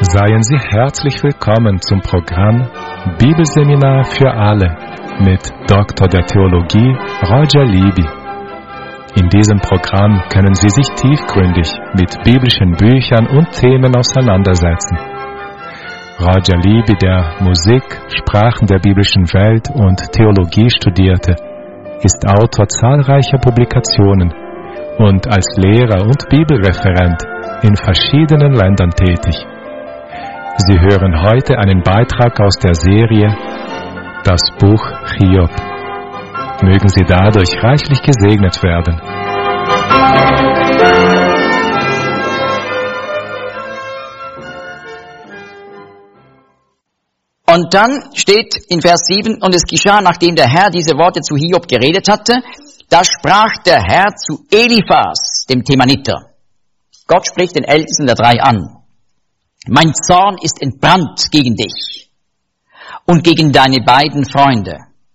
Seien Sie herzlich willkommen zum Programm Bibelseminar für alle mit Dr. der Theologie Roger Libby. In diesem Programm können Sie sich tiefgründig mit biblischen Büchern und Themen auseinandersetzen. Roger Libby, der Musik, Sprachen der biblischen Welt und Theologie studierte, ist Autor zahlreicher Publikationen und als Lehrer und Bibelreferent in verschiedenen Ländern tätig. Sie hören heute einen Beitrag aus der Serie Das Buch Hiob. Mögen Sie dadurch reichlich gesegnet werden. Und dann steht in Vers 7, und es geschah, nachdem der Herr diese Worte zu Hiob geredet hatte, da sprach der Herr zu Eliphas, dem Themaniter. Gott spricht den Ältesten der drei an. Mein Zorn ist entbrannt gegen dich und gegen deine beiden Freunde.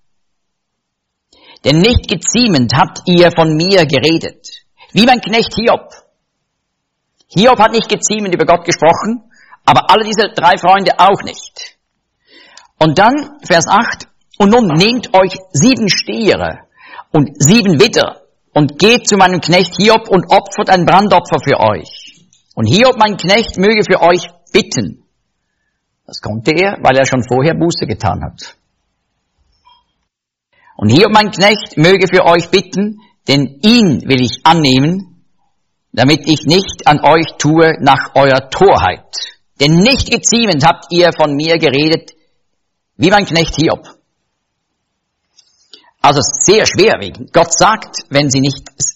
Denn nicht geziemend habt ihr von mir geredet, wie mein Knecht Hiob. Hiob hat nicht geziemend über Gott gesprochen, aber alle diese drei Freunde auch nicht. Und dann, Vers 8, und nun nehmt euch 7 Stiere und 7 Widder und geht zu meinem Knecht Hiob und opfert ein Brandopfer für euch. Und Hiob, mein Knecht, möge für euch bitten. Das konnte er, weil er schon vorher Buße getan hat. Und Hiob, mein Knecht, möge für euch bitten, denn ihn will ich annehmen, damit ich nicht an euch tue nach eurer Torheit. Denn nicht geziemend habt ihr von mir geredet, wie mein Knecht Hiob. Also sehr schwerwiegend. Gott sagt, wenn sie nicht